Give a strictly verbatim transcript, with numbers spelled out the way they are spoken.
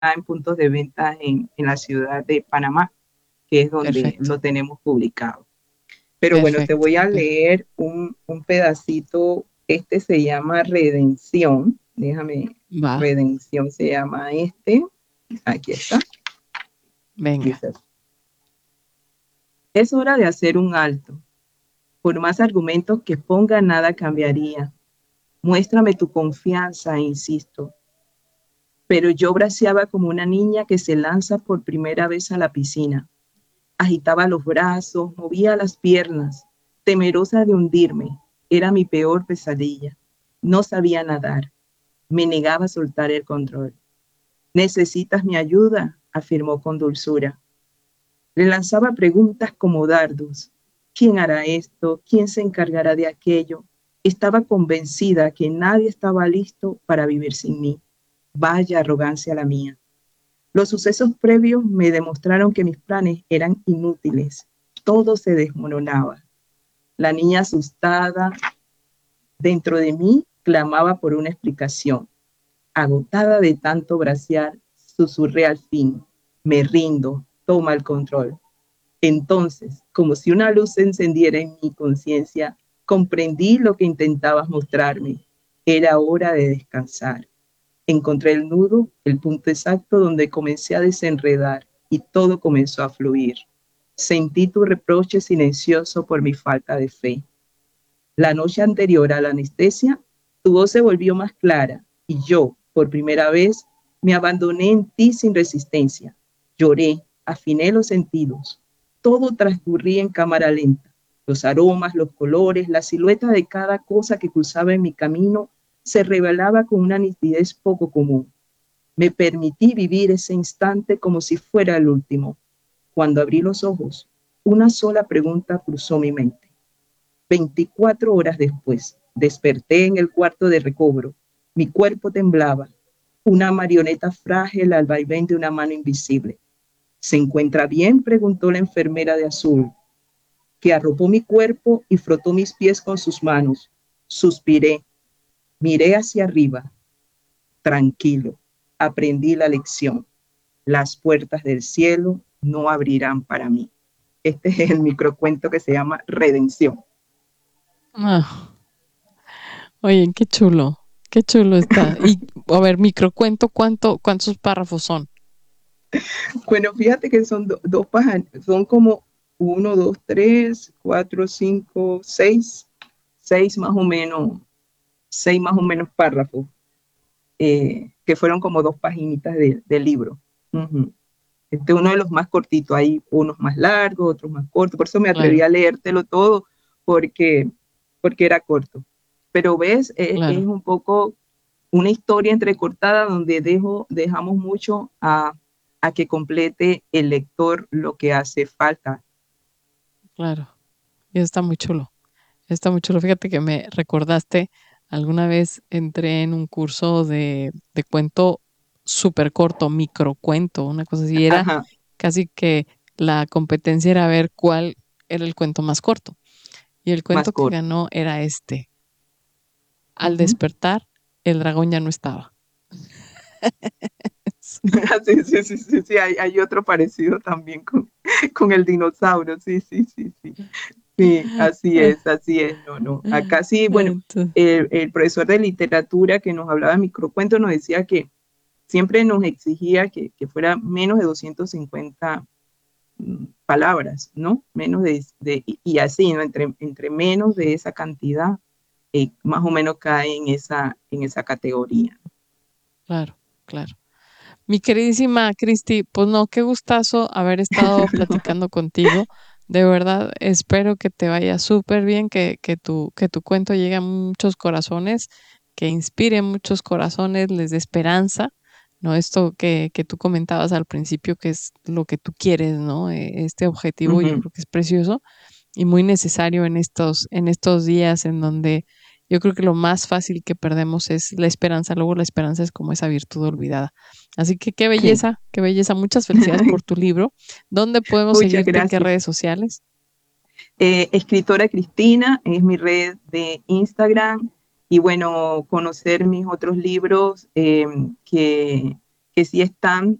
en puntos de venta en, en la ciudad de Panamá, que es donde Perfecto, lo tenemos publicado. Pero bueno, te perfecto. voy a per- leer un, un pedacito. Este se llama Redención. Déjame, Va, Redención se llama este. Aquí está. venga. Dice así. Es hora de hacer un alto. Por más argumentos que ponga, nada cambiaría. Muéstrame tu confianza, insisto. Pero yo braceaba como una niña que se lanza por primera vez a la piscina. Agitaba los brazos, movía las piernas, temerosa de hundirme. Era mi peor pesadilla. No sabía nadar. Me negaba a soltar el control. Necesitas mi ayuda, afirmó con dulzura. Le lanzaba preguntas como dardos. ¿Quién hará esto? ¿Quién se encargará de aquello? Estaba convencida que nadie estaba listo para vivir sin mí. Vaya arrogancia la mía. Los sucesos previos me demostraron que mis planes eran inútiles. Todo se desmoronaba. La niña asustada dentro de mí clamaba por una explicación. Agotada de tanto bracear, susurré al fin. Me rindo, toma el control. Entonces, como si una luz se encendiera en mi conciencia, comprendí lo que intentabas mostrarme. Era hora de descansar. Encontré el nudo, el punto exacto donde comencé a desenredar y todo comenzó a fluir. Sentí tu reproche silencioso por mi falta de fe. La noche anterior a la anestesia, tu voz se volvió más clara y yo, por primera vez, me abandoné en ti sin resistencia. Lloré, afiné los sentidos. Todo transcurría en cámara lenta. Los aromas, los colores, la silueta de cada cosa que cruzaba en mi camino se revelaba con una nitidez poco común. Me permití vivir ese instante como si fuera el último. Cuando abrí los ojos, una sola pregunta cruzó mi mente. Veinticuatro horas después, desperté en el cuarto de recobro. Mi cuerpo temblaba, una marioneta frágil al vaivén de una mano invisible. ¿Se encuentra bien?, preguntó la enfermera de azul, que arropó mi cuerpo y frotó mis pies con sus manos. Suspiré, miré hacia arriba, tranquilo. Aprendí la lección. Las puertas del cielo no abrirán para mí. Este es el microcuento que se llama Redención. Ah, oye, qué chulo, qué chulo está. Y, a ver, microcuento, ¿cuánto, cuántos párrafos son? Bueno, fíjate que son do, dos páginas, son como uno, dos, tres, cuatro, cinco, seis, seis más o menos, seis más o menos párrafos, eh, que fueron como dos paginitas de, de libro. Uh-huh. Este es uno de los más cortitos, hay unos más largos, otros más cortos, por eso me atreví Claro, a leértelo todo, porque, porque era corto. Pero ves, eh, es claro, un poco una historia entrecortada donde dejo, dejamos mucho a, a que complete el lector lo que hace falta. claro. Y está muy chulo, está muy chulo. Fíjate que me recordaste, alguna vez entré en un curso de, de cuento súper corto, microcuento, una cosa así. Era Ajá, casi que la competencia era ver cuál era el cuento más corto. Y el más cuento que corto. ganó era este. Al Uh-huh. despertar, el dragón ya no estaba. Sí, sí, sí, sí, sí, hay, hay otro parecido también con, con el dinosaurio, sí, sí, sí, sí. Sí, así es, así es, no, no. Acá sí, bueno, Entonces, el, el profesor de literatura que nos hablaba de microcuentos nos decía que siempre nos exigía que, que fuera menos de doscientas cincuenta mm, palabras, ¿no? Menos de, de y así, ¿no? Entre, entre menos de esa cantidad, eh, más o menos cae en esa, en esa categoría. claro, claro. Mi queridísima Cristi, pues no, qué gustazo haber estado platicando contigo. De verdad, espero que te vaya súper bien, que, que tu, que tu cuento llegue a muchos corazones, que inspire muchos corazones, les dé esperanza, ¿no? Esto que, que tú comentabas al principio, que es lo que tú quieres, ¿no? Eh, Este objetivo yo Ujú. creo que es precioso y muy necesario en estos, en estos días en donde yo creo que lo más fácil que perdemos es la esperanza. Luego la esperanza es como esa virtud olvidada. Así que qué Sí. belleza, qué belleza. Muchas felicidades por tu libro. ¿Dónde podemos Muchas seguirte? ¿En qué gracias. redes sociales? Eh, escritora Cristina es mi red de Instagram y bueno, conocer mis otros libros eh, que que sí están